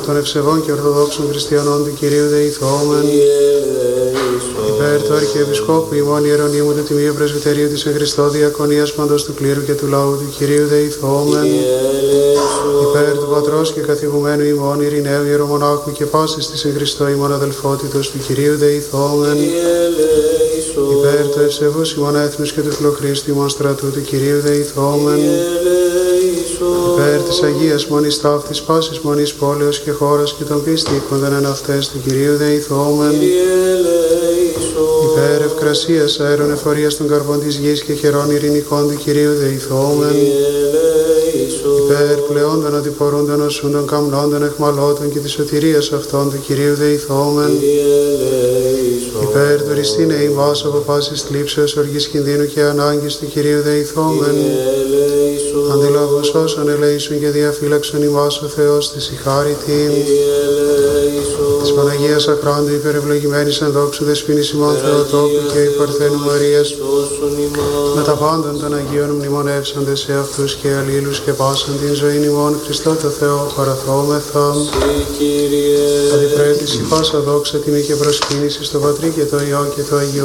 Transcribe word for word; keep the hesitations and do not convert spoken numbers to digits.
των ευσεβών και ορθοδόξων χριστιανών του Κυρίου δεηθόμεν. Υπέρ του Αρχιεπισκόπου ημών Ιερονύμου του Τιμίου Πρεσβυτερίου της εν Χριστώ Διακονίας παντός του κλήρου και του λαού του Κυρίου δεηθόμεν. Υπέρ του Πατρός και καθηγουμένου ημών Ειρηναίου Ιερομονάχου και πάσης της εν Χριστώ ημών αδελφότητος του Κυρίου δεηθόμεν. Υπέρ του ευσεβούς ημών έθνους και του φιλοχρίστου ημών στρατού του Κυρίου δεηθόμεν. Υπέρ της Αγίας Μονής Ταύτης πάσης Μονής πόλεως και χώρας και των πιστήκοντων εν αυτές του Κυρίου δεηθόμεν. Υπέρ ευκρασίας αέρων εφορίας των καρπών της γης και χερών ειρηνικών του Κυρίου δεηθόμεν. Υπέρ πλεόντων αντιπορούντων οσούντων καμνόντων εχμαλώτων και της σωτηρίας αυτών του Κυρίου δεηθόμεν. Υπέρ του ριστήνε ημάς από πάσης θλίψεως, οργής κινδύνου και ανάγκης του Κυρίου δεηθόμεν. Αντιλαβούς όσων ελέησουν και διαφύλαξον ημάς ο Θεός της η χάριτην. Της Παναγίας Ακράντου υπερευλογημένης εν δόξου δεσποίνης ημών Θεοτόκου και η Παρθένου Μαρίας, με τα πάντων των Αγίων μνημονεύσαντες σε αυτούς και αλλήλους και πάσαν την ζωή ημών Χριστό το Θεό παραθόμεθα. Αντιπρέπεις η πάσα δόξα τιμή και προσκύνηση στο Πατρί και το Υιό και το Αγίο